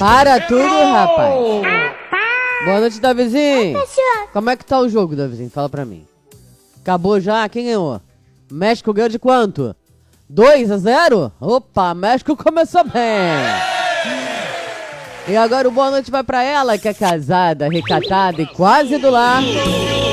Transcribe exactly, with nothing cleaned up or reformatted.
Para tudo, rapaz. Boa noite, Davizinho. Como é que tá o jogo, Davizinho? Fala pra mim. Acabou já? Quem ganhou? México ganhou de quanto? dois a zero? Opa, México começou bem. E agora o boa noite vai pra ela, que é casada, recatada e quase do lar.